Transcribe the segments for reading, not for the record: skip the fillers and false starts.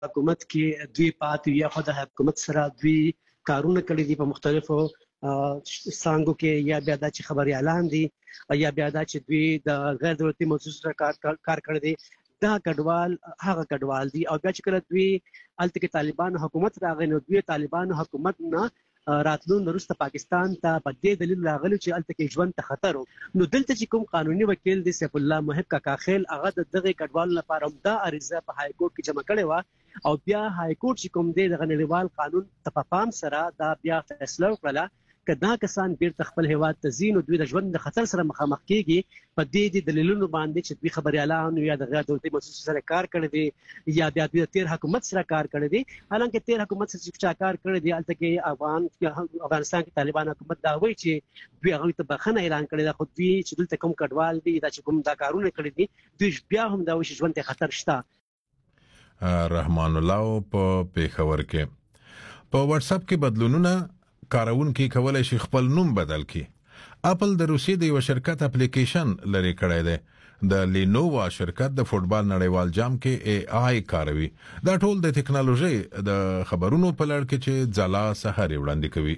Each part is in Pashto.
حکومت کې دوی پاتې یا خو د حکومت سره دوی کارونه کړي دي په مختلفو څانګو کې یا بیا د خبري اعلان دي یا بیا د چې دوی د غیر دولتي مؤسسو سره کار کړی دي دا کډوال هغه کډوال دي او بیا چې کله دوی الته کې طالبان حکومت راغی نو دوی طالبان حکومت نه راتلون وروسته پاکستان ته په دې دلیل راغلی چې الته کې ژوند ته خطر نو دلته چې کوم قانوني وکیل دی سیف الله محب کاکا خیل هغه دغه کډوال لپاره دا عریضه په های کورټ کې جمع کړې و او بیا های کورټ چې کوم دی د نړیوال قانون ته پام سره دا بیا فیصله وکړه کدا کسان بیرته خپل هیواد ته ځي نو دوی د ژوند د خطر سره مخامخ کیږي په دې دلیلونو باندې چې دوی خبري اعلان یا د غیر دولتي مؤسسو سره کار کړی دی یا بیا د تیر حکومت سره کار کړی دی حالانکه تیر حکومت سره چې کار کړی دی البته کې افغانستان کې طالبان حکومت دا وایي چې دوی هغه ته بخښنه اعلان کړی دا خو دوی چې دلته کوم کډوال دي دا چې کوم دا کارونه کړی دي دوی بیا هم دا وایي چې ژوند ته خطر شته رحمان الله په پیښور کې په واتس اپ کې بدلونونه کارونکي کولای شي خپل نوم بدل کړي اپل د روسي د یو شرکت اپلیکیشن لري کړی دی د لینووا شرکت د فوټبال نړیوال جام کې اي اي کاروي دا ټول د ټکنالوژي د خبرونو په لړ کې چې ځلا سحر وړاندې کوي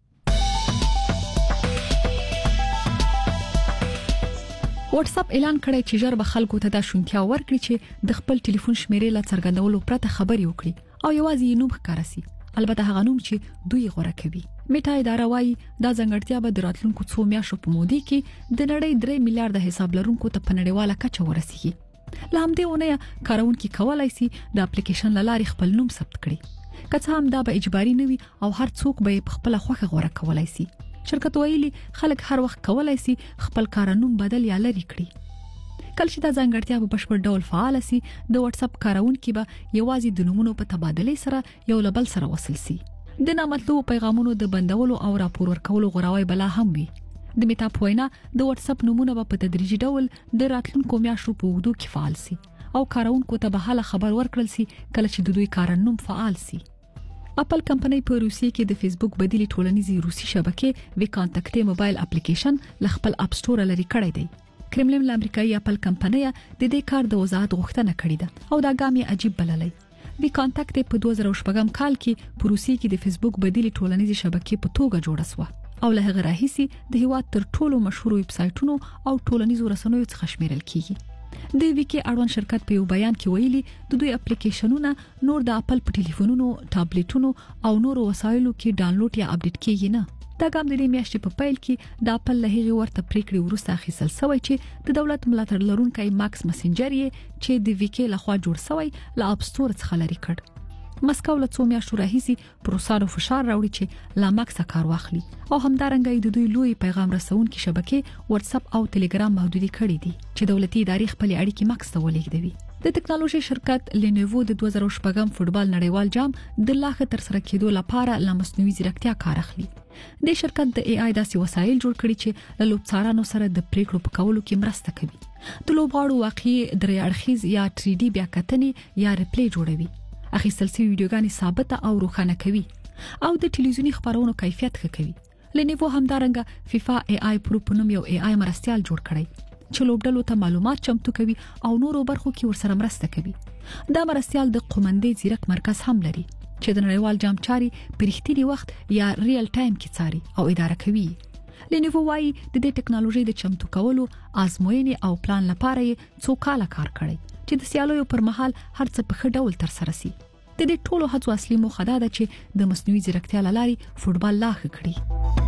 واتس اپ اعلان کړی چې ژر به خلکو ته د شونتیا ورکړي چې د خپل ټلیفون شمیرې لا څرګندولو پرته خبري وکړي او یوازې نوم ښکارا سي البته هغه نوم چې دوی غوړه کوي میټا اداره وايي دا ځنګړتیا به د راتلونکو 2 میاشتو په مودې کې د نړۍ 3 میلیارډ حساب لرونکو ته په نړیواله کچه ورسیږي لامدې ونه کارونکي کولای شي د اپلیکیشن لارې خپل نوم ثبت کړي که څه هم دا به اجباري نه وي او هر څوک به په خپل خوخه غوړه کولای شي شرکت ویلي خلک هر وخت کولای شي خپل کارنوم بدل یا لري کړي کله چې دا ځنګړتیا په بشپړ ډول فعال شي د واتس اپ کارونکي به یوازې د نومونو په تبادله سره یو لبل سره وصل شي د نامطلوب پیغامونو د بندولو او راپور ورکولو غوړاوي بلا هم وي د میټا پوینا د واتس اپ نومونه په تدریجي ډول د راتلونکو میاشتو په وګړو کې فعال شي او کارونکو ته به حاله خبر ورکړل شي کله چې د دوی کارنوم فعال شي اپل کمپنۍ په روسیې کې د فیسبوک بدیل ټولنیزي روسي شبکې وی کانټاکټ موبایل اپلیکیشن ل خپل اپ سٹور لري کړی دی کرملین له امریکایي اپل کمپنۍ د دې کار د وضاحت غوښتنه کړې ده او دا ګام یې عجیب بللی وی کانټاکټ په 2014 کال کې په روسیې کې د فیسبوک بدیل ټولنیزي شبکې په توګه جوړه شوه او له هغه راهیسي د هیواد تر ټولو مشهور ویب سایټونو او ټولنیزو رسنیو څخه شمیرل کیږي د ویکی اړوند شرکت په یو بیان کې ویلي د دوی اپلیکیشنونه نور د اپل په ټلیفونونو ټابلیټونو او نورو وسایلو کې ډاونلوډ یا اپډیټ کیږي نه دا ګام د دې میاشتې په پیل کې د اپل له هغې ورته پریکړې وروسته اخیستل شوی چې د دولت ملاتړ لرونکي ماکس مسنجر چې د ویکی لخوا جوړ شوی له اپ سٹور څخه لري کړ مسکو له 2 میاشتو راهیسي پروسانو فشار راوړي چې لا ماکس کار واخلي او همدارنګه د دوی لوی پیغام رسونکي شبکې واتس اپ او ټلګرام محدودي کړې دي چې دولتي ادارې خپل اړیکې ماکس ته ولېږدوي د ټکنالوژي شرکت لینوو د 2014 فوټبال نړیوال جام د لاخه تر سره کېدو لپاره له مصنوعي ځیرکتیا کار اخلي د شرکت د ای آی داسې وسایل جوړ کړي چې له لوبڅارانو سره د پریکړو په کولو کې مرسته کوي د لوبغاړو واقعي درې اړخیز یا 3D بیا کتنې یا ریپلی جوړوي اخیستل شوی ویډیوګانې ثابته او روښانه کوي او د ټلویزیونی خبرونو کیفیت ښه کوي لینوو همدارنګه فیفا ای آی پرو په نوم یو ای آی مرستيال جوړ کړی چې لوبډلو ته معلومات چمتو کوي او نورو برخو کې ورسره مرسته کوي دا مرستيال د قومندې ځیرک مرکز هم لري چې د نړیوال جام چاري په رښتینی وخت یا ریل ټایم کې څاري او اداره کوي لینوو وايي د دې ټکنالوژي د چمتو کولو آزموینې او پلان لپاره یې څو کاله کار کړی چې د سیالیو پر مهال هر څه په ښه ډول تر سره شي د دې ټولو هڅو اصلي موخه دا ده چې د مصنوعي ځیرکتیا لارې فوټبال لا ښه کړي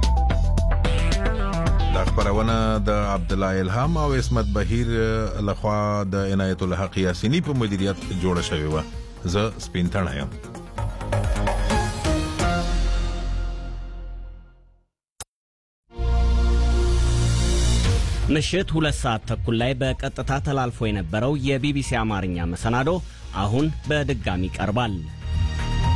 دا خبرونه د عبد الله الهام او اسمت بهیر لخوا د عنایت الحق یاسینی په مدیریت جوړه شوې و زه سپین تڼه یم ምሽት 2 ሰዓት ተኩል ላይ በቀጥታ ተላልፎ የነበረው የቢቢሲ አማርኛ መሰናዶ አሁን በድጋሚ ቀርባል።